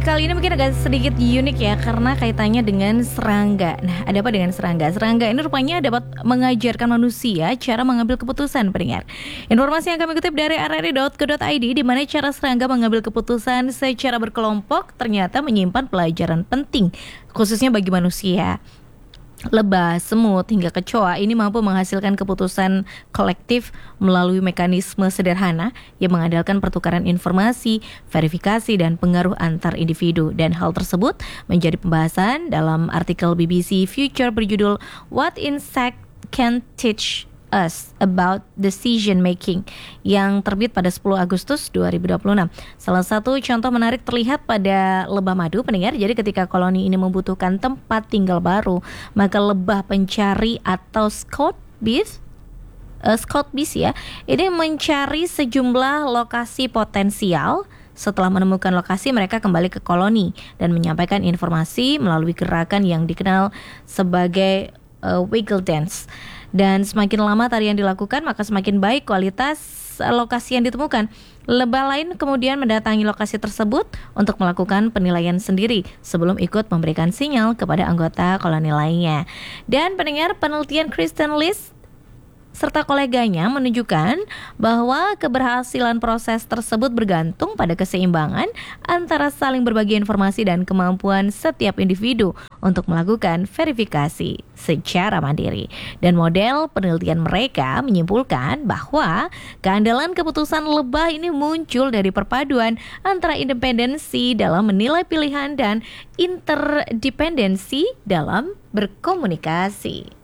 kali ini mungkin agak sedikit unik ya, karena kaitannya dengan serangga. Nah, ada apa dengan serangga? Serangga ini rupanya dapat mengajarkan manusia cara mengambil keputusan, pendengar. Informasi yang kami kutip dari rri.co.id, di mana cara serangga mengambil keputusan secara berkelompok ternyata menyimpan pelajaran penting, khususnya bagi manusia. Lebah, semut, hingga kecoa ini mampu menghasilkan keputusan kolektif melalui mekanisme sederhana yang mengandalkan pertukaran informasi, verifikasi, dan pengaruh antar individu. Dan hal tersebut menjadi pembahasan dalam artikel BBC Future berjudul What Insect Can Teach Us About Decision Making yang terbit pada 10 Agustus 2026. Salah satu contoh menarik terlihat pada lebah madu, pendengar. Jadi ketika koloni ini membutuhkan tempat tinggal baru, maka lebah pencari atau scout bees ya, ini mencari sejumlah lokasi potensial. Setelah menemukan lokasi, mereka kembali ke koloni dan menyampaikan informasi melalui gerakan yang dikenal sebagai wiggle dance. Dan semakin lama tarian dilakukan, maka semakin baik kualitas lokasi yang ditemukan. Lebah lain kemudian mendatangi lokasi tersebut untuk melakukan penilaian sendiri sebelum ikut memberikan sinyal kepada anggota koloni lainnya. Dan pendengar, penelitian Kristen List serta koleganya menunjukkan bahwa keberhasilan proses tersebut bergantung pada keseimbangan antara saling berbagi informasi dan kemampuan setiap individu untuk melakukan verifikasi secara mandiri. Dan model penelitian mereka menyimpulkan bahwa keandalan keputusan lebah ini muncul dari perpaduan antara independensi dalam menilai pilihan dan interdependensi dalam berkomunikasi.